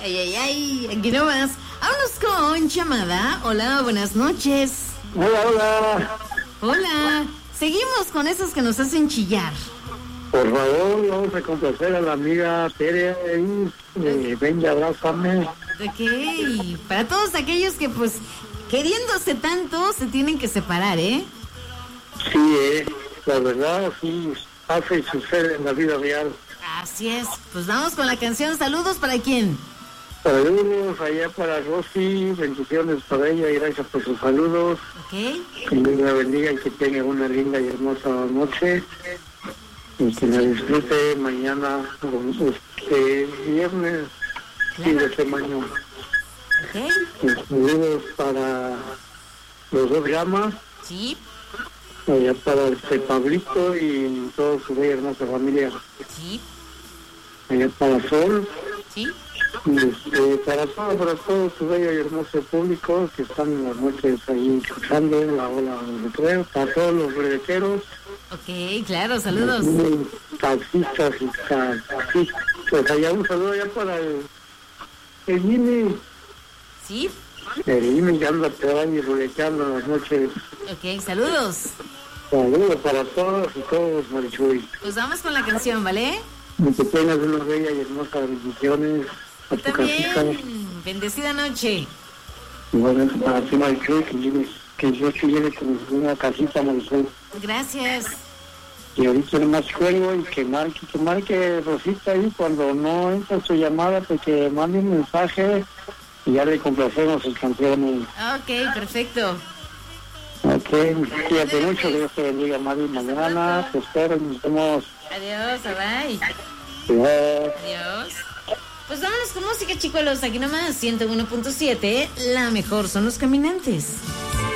Ay, ay, ay, aquí nomás. Vámonos con llamada. Hola, buenas noches. Hola. Hola. Seguimos con esos que nos hacen chillar. Por favor, vamos a complacer a la amiga Tere. Ven y abrázame. Ok. Para todos aquellos que, pues, queriéndose tanto, se tienen que separar, ¿eh? Sí, la verdad, sí, pasa y sucede en la vida real. Así es. Pues vamos con la canción. Saludos para quién. Saludos allá para Rosy, bendiciones para ella y gracias por sus saludos. Ok. Que Dios la bendiga y que tenga una linda y hermosa noche. Y que la disfrute mañana, viernes, fin de semana. Ok. Saludos para los dos llamas. Sí. Allá para Pablito y toda su bella hermosa familia. Sí. Allá para Sol. Sí. Para todo su bello y hermoso público que están en las noches ahí escuchando la ola del recreo, para todos los breveteros. Ok, claro, saludos. Taxistas y taxistas. Pues allá un saludo allá para el Jimmy. Sí. El Jimmy que anda por ahí ruleteando en las noches. Ok, saludos. Saludos para todos y todos, Marichuy. Pues vamos con la canción, ¿vale? Y que tengas unas bellas y hermosas bendiciones a tu casita. También, bendecida noche. Y bueno, para ti, Marichuy, que yo te lleve con una casita, Marichuy. Gracias. Y ahorita nomás juego y que marque Rosita ahí cuando no entra su llamada, pues que mande un mensaje y ya le complacemos sus canciones. Ok, perfecto. Ok, cuídate mucho, que Dios te bendiga, Mari. Mañana te espero y nos vemos. Adiós, bye. Adiós. Adiós. Pues vámonos con música, chicos. Aquí nomás, 101.7. La mejor son los caminantes.